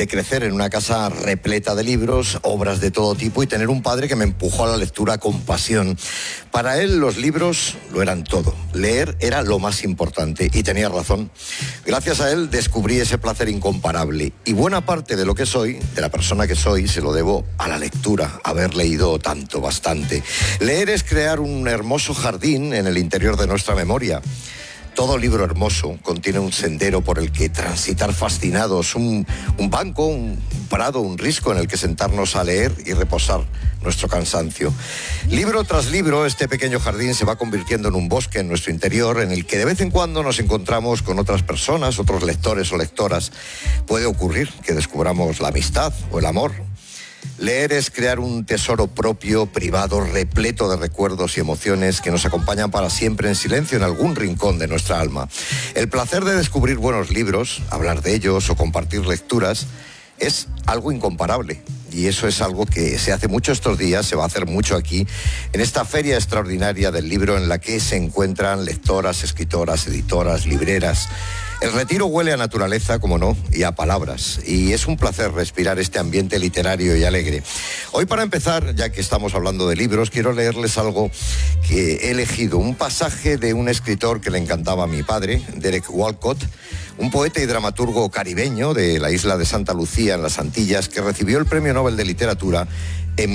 de crecer en una casa repleta de libros, obras de todo tipo y tener un padre que me empujó a la lectura con pasión. Para él los libros lo eran todo. Leer era lo más importante y tenía razón. Gracias a él descubrí ese placer incomparable y buena parte de lo que soy, de la persona que soy, se lo debo a la lectura, haber leído tanto, bastante. Leer es crear un hermoso jardín en el interior de nuestra memoria. Todo libro hermoso contiene un sendero por el que transitar fascinados, un banco, un prado, un risco en el que sentarnos a leer y reposar nuestro cansancio. Libro tras libro, este pequeño jardín se va convirtiendo en un bosque en nuestro interior, en el que de vez en cuando nos encontramos con otras personas, otros lectores o lectoras. Puede ocurrir que descubramos la amistad o el amor. Leer es crear un tesoro propio, privado, repleto de recuerdos y emociones que nos acompañan para siempre en silencio en algún rincón de nuestra alma. El placer de descubrir buenos libros, hablar de ellos o compartir lecturas es algo incomparable. Y eso es algo que se hace mucho estos días, se va a hacer mucho aquí, en esta feria extraordinaria del libro en la que se encuentran lectoras, escritoras, editoras, libreras. El retiro huele a naturaleza, como no, y a palabras. Y es un placer respirar este ambiente literario y alegre. Hoy, para empezar, ya que estamos hablando de libros, quiero leerles algo que he elegido. Un pasaje de un escritor que le encantaba a mi padre, Derek Walcott, un poeta y dramaturgo caribeño de la isla de Santa Lucía, en las Antillas, que recibió el Premio Nobel de Literatura en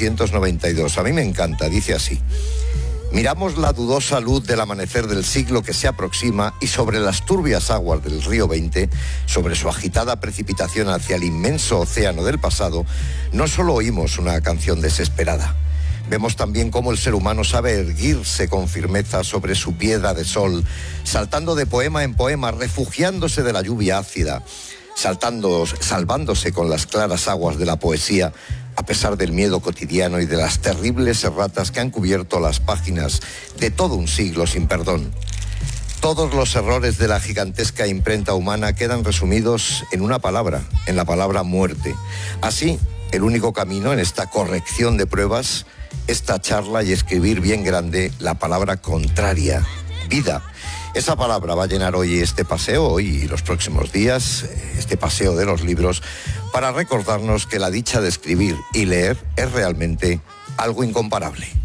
1992. A mí me encanta, dice así: miramos la dudosa luz del amanecer del siglo que se aproxima y sobre las turbias aguas del río 20, sobre su agitada precipitación hacia el inmenso océano del pasado, no solo oímos una canción desesperada. Vemos también cómo el ser humano sabe erguirse con firmeza sobre su piedra de sol, saltando de poema en poema, refugiándose de la lluvia ácida, salvándose con las claras aguas de la poesía, a pesar del miedo cotidiano y de las terribles erratas que han cubierto las páginas de todo un siglo sin perdón. Todos los errores de la gigantesca imprenta humana quedan resumidos en una palabra, en la palabra muerte. Así, el único camino en esta corrección de pruebas es tacharla y escribir bien grande la palabra contraria: vida. Esa palabra va a llenar hoy este paseo, hoy y los próximos días, este paseo de los libros, para recordarnos que la dicha de escribir y leer es realmente algo incomparable.